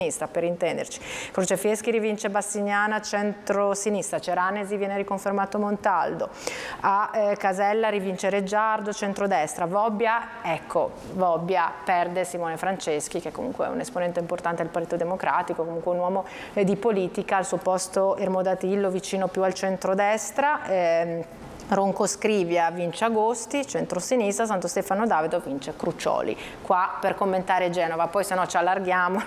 per intenderci. Crocefieschi rivince Bassignana, centro-sinistra, Ceranesi viene riconfermato Montaldo, a Casella rivince Reggiardo, centrodestra, Vobbia perde Simone Franceschi, che comunque è un esponente importante del Partito Democratico, comunque un uomo di politica, al suo posto Ermo Datillo vicino più al centrodestra, Ronco Scrivia vince Agosti, centrosinistra, Santo Stefano Davido vince Crucioli. Qua per commentare Genova, poi se no ci allarghiamo,